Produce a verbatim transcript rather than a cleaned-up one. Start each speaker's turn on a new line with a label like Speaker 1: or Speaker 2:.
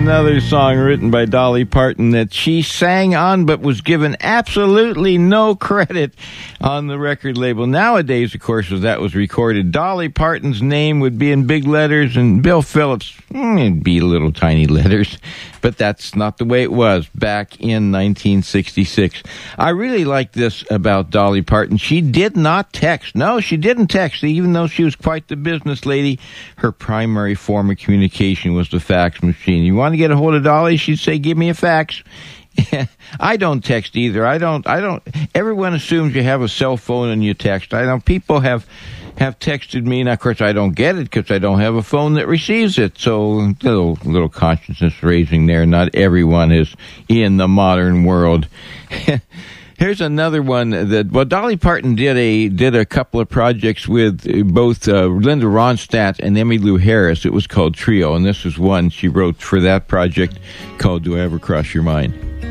Speaker 1: another song written by Dolly Parton that she sang on but was given absolutely no credit on the record label. Nowadays, of course, as that was recorded, Dolly Parton's name would be in big letters and Bill Phillips, mm, it'd be little tiny letters. But that's not the way it was back in nineteen sixty-six. I really like this about Dolly Parton. She did not text. No, she didn't text. Even though she was quite the business lady, her primary form of communication was the fax machine. You want to get a hold of Dolly? She'd say, give me a fax. I don't text either. I don't, I don't, everyone assumes you have a cell phone and you text. I know people have, have texted me, and of course I don't get it because I don't have a phone that receives it. So little, little consciousness raising there. Not everyone is in the modern world. Here's another one that, well, Dolly Parton did a did a couple of projects with both uh, Linda Ronstadt and Emmylou Harris. It was called Trio, and this is one she wrote for that project called Do I Ever Cross Your Mind?